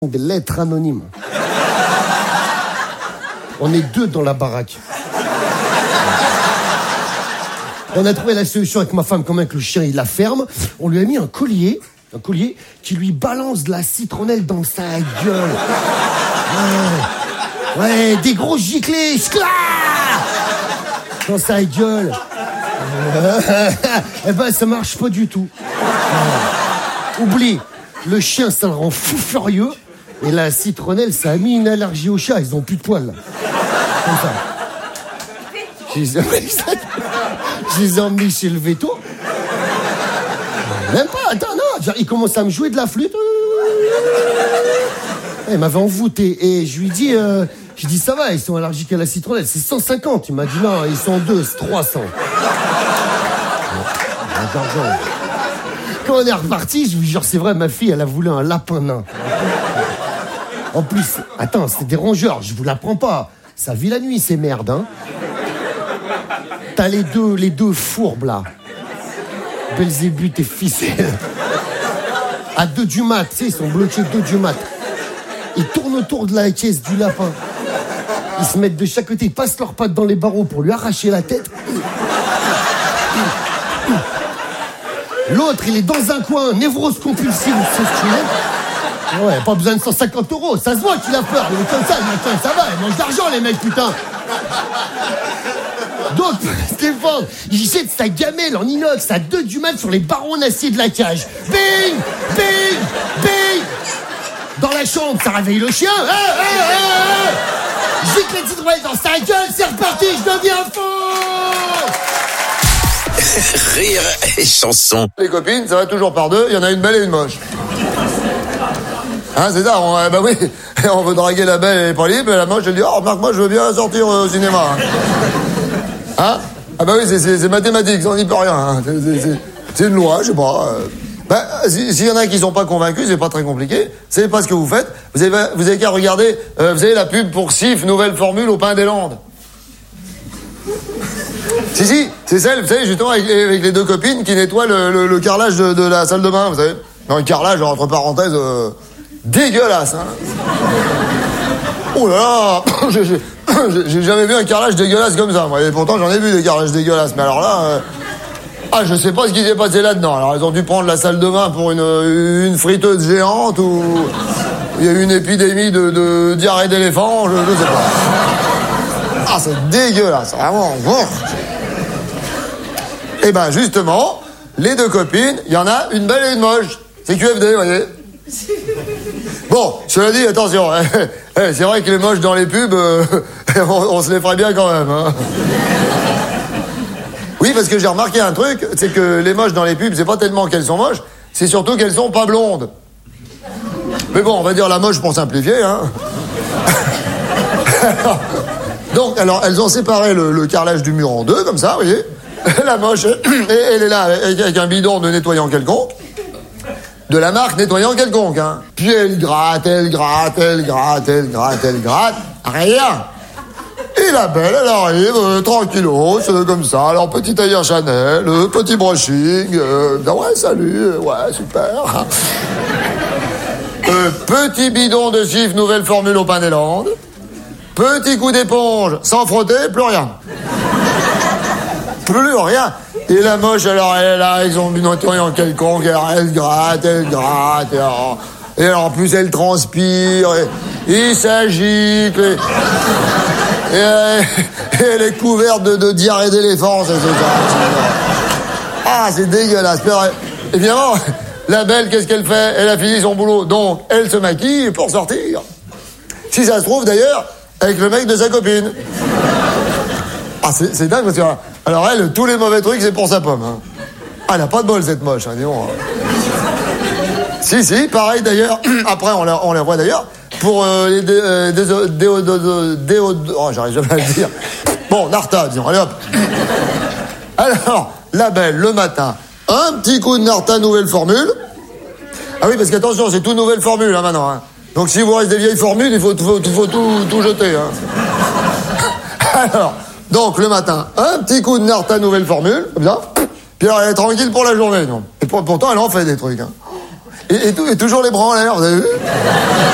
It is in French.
Des lettres anonymes. On est 2 dans la baraque. On a trouvé la solution avec ma femme, comme avec le chien, il la ferme. On lui a mis un collier qui lui balance de la citronnelle dans sa gueule. Ouais, des gros giclés, dans sa gueule. Eh ben, ça marche pas du tout. Oublie, le chien, ça le rend fou furieux. Et la citronnelle, ça a mis une allergie au chat. Ils ont plus de poils, là. Comme ça. Je les ai emmenés chez le veto. Même pas, attends, non. Il commence à me jouer de la flûte. Il m'avait envoûté. Et je lui dis, ça va, ils sont allergiques à la citronnelle. C'est 150. Il m'a dit, non, ils sont 2, c'est 300. Quand on est reparti, je vous jure, c'est vrai, ma fille, elle a voulu un lapin nain. En plus, attends, c'était des rongeurs, je vous l'apprends pas. Ça vit la nuit, ces merdes, hein. T'as les deux fourbes, là. Belzébuth et Ficelle. À 2 du mat, tu sais, ils sont bloqués 2 du mat. Ils tournent autour de la caisse du lapin. Ils se mettent de chaque côté, ils passent leurs pattes dans les barreaux pour lui arracher la tête. L'autre, il est dans un coin, névrose compulsive, c'est ce qu'il est. Ouais, pas besoin de 150 €, ça se voit qu'il a peur. Il est comme ça, ça va, ils mangent d'argent, les mecs, putain. Donc, Stéphane, il jette sa gamelle en inox à 2 du mat sur les barreaux en acier de la cage. Bing, bing, bing. Dans la chambre, ça réveille le chien. Gicle les citronnelles dans sa gueule, c'est reparti, je deviens fou. Rire et chanson. Les copines, ça va toujours par 2, il y en a une belle et une moche. Hein, c'est ça, bah oui, on veut draguer la belle, elle est pas libre, et la moche, elle dit, oh, remarque, moi, je veux bien sortir au cinéma. Hein? Ah bah oui, c'est mathématique, on n'y peut rien. Hein. C'est une loi, je sais pas. S'il y en a qui sont pas convaincus, c'est pas très compliqué. C'est pas ce que vous faites. Vous avez qu'à regarder, vous avez la pub pour Sif, nouvelle formule au pain des Landes. Si, c'est celle, vous savez, justement, avec les 2 copines qui nettoient le carrelage de la salle de bain, vous savez. Non, le carrelage, entre parenthèses, dégueulasse, hein. Oh là là, j'ai jamais vu un carrelage dégueulasse comme ça, moi. Et pourtant, j'en ai vu des carrelages dégueulasses. Mais alors là, je sais pas ce qui s'est passé là-dedans. Alors, ils ont dû prendre la salle de bain pour une friteuse géante ou il y a eu une épidémie de diarrhée d'éléphant, je sais pas. Ah, c'est dégueulasse, vraiment. Et ben, justement, les 2 copines, il y en a une belle et une moche. C'est QFD, vous voyez. Bon, cela dit, attention, c'est vrai que les moches dans les pubs, on se les ferait bien quand même. Hein. Oui, parce que j'ai remarqué un truc, c'est que les moches dans les pubs, c'est pas tellement qu'elles sont moches, c'est surtout qu'elles sont pas blondes. Mais bon, on va dire la moche pour simplifier, hein. Alors, elles ont séparé le carrelage du mur en 2, comme ça, vous voyez. La moche, elle est là avec un bidon de nettoyant quelconque. De la marque nettoyant quelconque, hein. Puis elle gratte, rien. Et la belle, elle arrive, tranquillos, comme ça, alors petit tailleur Chanel, petit brushing, ouais, salut, ouais, super. Petit bidon de Sif, nouvelle formule au pain des Landes. Petit coup d'éponge, sans frotter, plus rien. Plus rien. Et la moche, alors, elle est là, avec son nettoyant quelconque, elle gratte, et alors, en plus, elle transpire, et il s'agite, et elle est couverte de diarrhée d'éléphant, ça. Ah, c'est dégueulasse. Évidemment, la belle, qu'est-ce qu'elle fait? Elle a fini son boulot, donc, elle se maquille pour sortir. Si ça se trouve, d'ailleurs, avec le mec de sa copine. Ah, c'est dingue, parce que... Alors elle, tous les mauvais trucs, c'est pour sa pomme. Hein. Ah, elle a pas de bol, cette moche, hein, dis donc. Si, pareil, d'ailleurs. Après, on la voit, d'ailleurs, pour les oh, j'arrive jamais à le dire. Bon, Narta, disons, allez hop. Alors, la belle, le matin, un petit coup de Narta, nouvelle formule. Ah oui, parce qu'attention, c'est toute nouvelle formule, hein, maintenant. Hein. Donc, si vous reste des vieilles formules, il faut tout jeter. Hein. Alors... Donc, le matin, un petit coup de Narta, nouvelle formule, comme ça. Puis alors, elle est tranquille pour la journée, non. Et pourtant, elle en fait des trucs, hein. Et toujours les bras en l'air, vous avez vu?